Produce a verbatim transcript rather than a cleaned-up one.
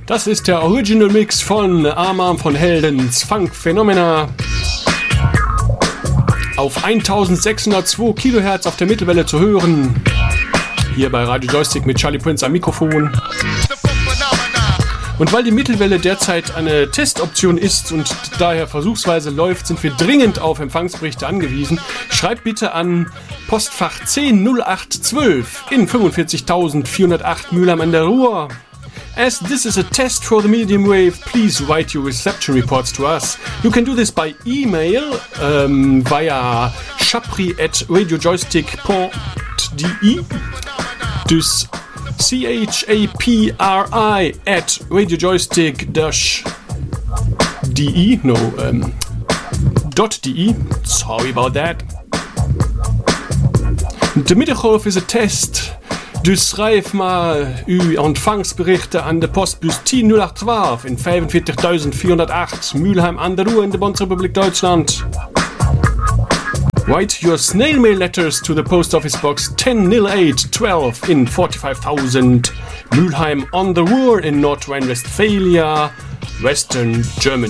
Das ist der Original Mix von Armand von Heldens Funk Phenomena. Auf eintausendsechshundertzwei Kilohertz auf der Mittelwelle zu hören. Hier bei Radio Joystick mit Charlie Prince am Mikrofon. Und weil die Mittelwelle derzeit eine Testoption ist und daher versuchsweise läuft, sind wir dringend auf Empfangsberichte angewiesen. Schreibt bitte an Postfach zehn null acht zwölf in fünfundvierzigtausendvierhundertacht Mülheim an der Ruhr. As this is a test for the medium wave, please write your reception reports to us. You can do this by email um, via chapri at radiojoystick.de. Dus C H A P R I at radiojoystick-de. No, um, .de. Sorry about that. De Middengolf is a test. Dus schrijf maar uw ontvangsberichten aan de postbus tien null acht twaalf in vijfenveertigduizendvierhondertacht Mülheim an der Ruhr in de Bundesrepublik Deutschland. Write your snail mail letters to the post office box ten null eight twelve in forty-five thousand Mülheim on the Ruhr in North Rhine-Westphalia, Western Germany.